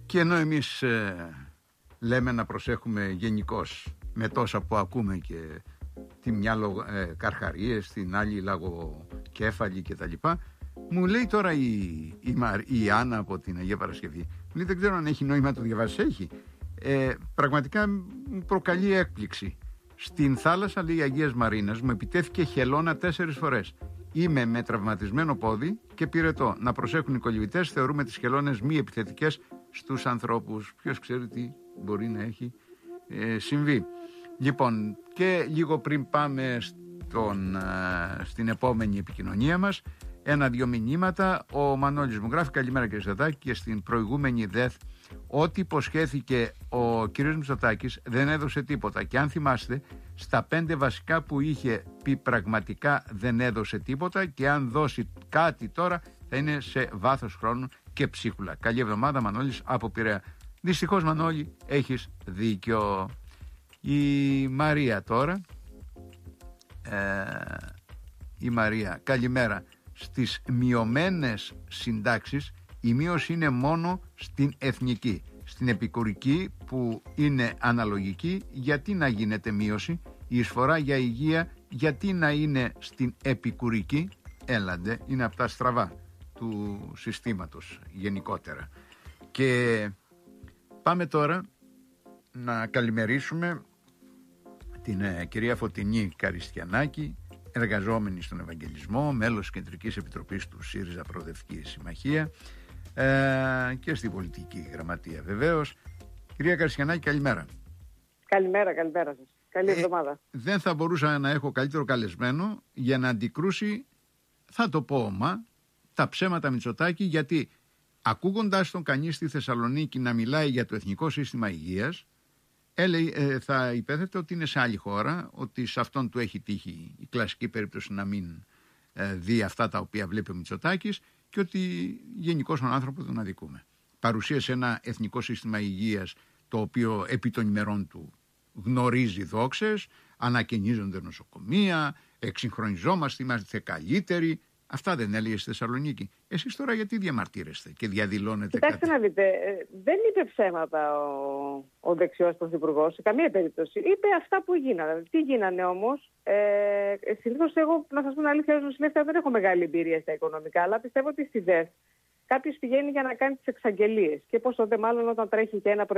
Και ενώ εμείς λέμε να προσέχουμε γενικώς με τόσα που ακούμε και τη μια καρχαρίες, την άλλη λαγοκέφαλη κτλ. Μου λέει τώρα η Άννα από την Αγία Παρασκευή, μου λέει, δεν ξέρω αν έχει νόημα να το διαβάσεις. Έχει. Πραγματικά μου προκαλεί έκπληξη. Στην θάλασσα, λέει, Αγίας Μαρίνας μου επιτέθηκε χελώνα 4 φορές. Είμαι με τραυματισμένο πόδι και πυρετό. Να προσέχουν οι κολυβητές, θεωρούμε τις χελώνες μη επιθετικές στους ανθρώπους. Ποιος ξέρει τι μπορεί να έχει συμβεί. Λοιπόν, και λίγο πριν πάμε στην επόμενη επικοινωνία μας, 1-2 μηνύματα. Ο Μανώλης μου γράφει: καλημέρα κύριε Μητσοτάκη, και στην προηγούμενη ΔΕΘ ό,τι υποσχέθηκε ο κύριος Μητσοτάκης δεν έδωσε τίποτα. Και αν θυμάστε, στα 5 βασικά που είχε πει πραγματικά δεν έδωσε τίποτα, και αν δώσει κάτι τώρα θα είναι σε βάθος χρόνου και ψίχουλα. Καλή εβδομάδα, Μανώλης από Πειραιά. Δυστυχώς, Μανώλη, έχεις δίκιο. Η Μαρία τώρα. Η Μαρία, καλημέρα. Στις μειωμένες συντάξεις η μείωση είναι μόνο στην εθνική. Στην επικουρική, που είναι αναλογική, γιατί να γίνεται μείωση? Η εισφορά για υγεία γιατί να είναι στην επικουρική? Έλαντε, είναι από τα στραβά του συστήματος γενικότερα. Και πάμε τώρα να καλημερίσουμε την κυρία Φωτεινή Καριστιανάκη, εργαζόμενη στον Ευαγγελισμό, μέλος Κεντρικής Επιτροπής του ΣΥΡΙΖΑ Προοδευτική Συμμαχία, και στην πολιτική γραμματεία βεβαίως. Κυρία Καριστιανάκη, καλημέρα. Καλημέρα σας. Καλή εβδομάδα. Δεν θα μπορούσα να έχω καλύτερο καλεσμένο για να αντικρούσει, θα το πω τα ψέματα Μητσοτάκη, γιατί ακούγοντας τον κανείς στη Θεσσαλονίκη να μιλάει για το Εθνικό Σύστημα Υγείας, θα υπέθετε ότι είναι σε άλλη χώρα, ότι σε αυτόν του έχει τύχει η κλασική περίπτωση να μην δει αυτά τα οποία βλέπει ο Μητσοτάκης, και ότι γενικώς τον άνθρωπο τον αδικούμε. Παρουσίασε ένα Εθνικό Σύστημα Υγείας το οποίο επί των ημερών του γνωρίζει δόξες, ανακαινίζονται νοσοκομεία, εξυγχρονιζόμαστε, είμαστε καλύτεροι. Αυτά δεν έλεγε στη Θεσσαλονίκη. Εσείς τώρα γιατί διαμαρτύρεστε και διαδηλώνετε? Κοιτάξτε να δείτε, δεν είπε ψέματα ο δεξιός πρωθυπουργός σε καμία περίπτωση. Είπε αυτά που γίνανε. Τι γίνανε όμως? Συνήθως εγώ, να σας πω την αλήθεια, ως νοσηλεύτρια δεν έχω μεγάλη εμπειρία στα οικονομικά, αλλά πιστεύω ότι στη ΔΕΘ κάποιος πηγαίνει για να κάνει τις εξαγγελίες. Και πόσο δε μάλλον όταν τρέχει και ένα